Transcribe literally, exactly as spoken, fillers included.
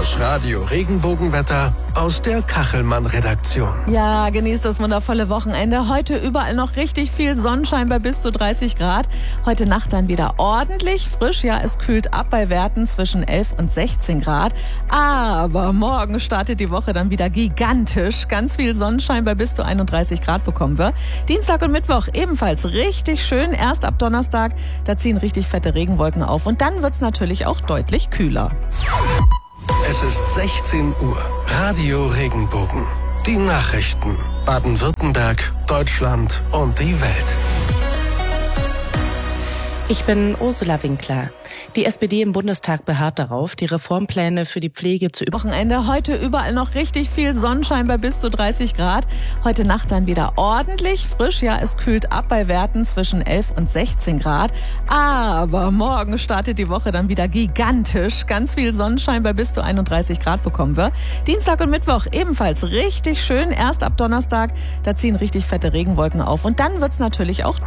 Das Radio Regenbogenwetter aus der Kachelmann-Redaktion. Ja, genießt das wundervolle Wochenende. Heute überall noch richtig viel Sonnenschein bei bis zu dreißig Grad. Heute Nacht dann wieder ordentlich frisch. Ja, es kühlt ab bei Werten zwischen elf und sechzehn Grad. Aber morgen startet die Woche dann wieder gigantisch. Ganz viel Sonnenschein bei bis zu einunddreißig Grad bekommen wir. Dienstag und Mittwoch ebenfalls richtig schön. Erst ab Donnerstag, da ziehen richtig fette Regenwolken auf. Und dann wird's natürlich auch deutlich kühler. Es ist sechzehn Uhr. Radio Regenbogen. Die Nachrichten. Baden-Württemberg, Deutschland und die Welt. Ich bin Ursula Winkler. Die S P D im Bundestag beharrt darauf, die Reformpläne für die Pflege zu über... Wochenende heute überall noch richtig viel Sonnenschein bei bis zu dreißig Grad. Heute Nacht dann wieder ordentlich frisch. Ja, es kühlt ab bei Werten zwischen elf und sechzehn Grad. Aber morgen startet die Woche dann wieder gigantisch. Ganz viel Sonnenschein bei bis zu einunddreißig Grad bekommen wir. Dienstag und Mittwoch ebenfalls richtig schön. Erst ab Donnerstag, da ziehen richtig fette Regenwolken auf. Und dann wird's natürlich auch